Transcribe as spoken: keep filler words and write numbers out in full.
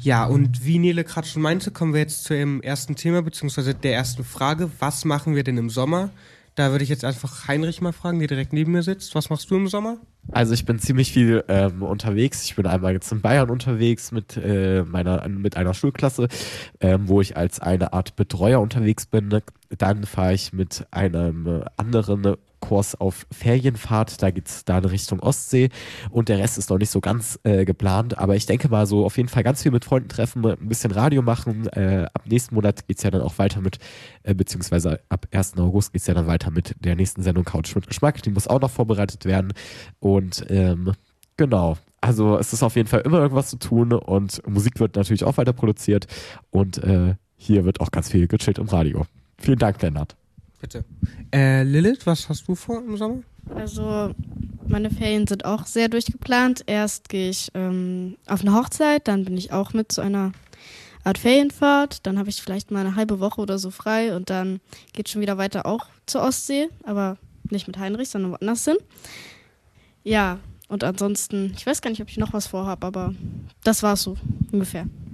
Ja, und wie Nele gerade schon meinte, kommen wir jetzt zu dem ersten Thema, beziehungsweise der ersten Frage. Was machen wir denn im Sommer? Da würde ich jetzt einfach Heinrich mal fragen, der direkt neben mir sitzt. Was machst du im Sommer? Also ich bin ziemlich viel ähm, unterwegs. Ich bin einmal jetzt in Bayern unterwegs mit äh, meiner mit einer Schulklasse, ähm, wo ich als eine Art Betreuer unterwegs bin. Dann fahre ich mit einem äh, anderen Kurs auf Ferienfahrt. Da geht's da in Richtung Ostsee und der Rest ist noch nicht so ganz äh, geplant. Aber ich denke mal so auf jeden Fall ganz viel mit Freunden treffen, ein bisschen Radio machen. Äh, ab nächsten Monat geht's ja dann auch weiter mit, äh, beziehungsweise ab ersten August geht's ja dann weiter mit der nächsten Sendung Couch mit Geschmack. Die muss auch noch vorbereitet werden. Und ähm, genau, also es ist auf jeden Fall immer irgendwas zu tun und Musik wird natürlich auch weiter produziert und äh, hier wird auch ganz viel gechillt im Radio. Vielen Dank, Lennart. Bitte. Äh, Lilith, was hast du vor im Sommer? Also meine Ferien sind auch sehr durchgeplant. Erst gehe ich ähm, auf eine Hochzeit, dann bin ich auch mit zu einer Art Ferienfahrt. Dann habe ich vielleicht mal eine halbe Woche oder so frei und dann geht schon wieder weiter auch zur Ostsee, aber nicht mit Heinrich, sondern woanders hin. Ja, und ansonsten, ich weiß gar nicht, ob ich noch was vorhabe, aber das war's so ungefähr.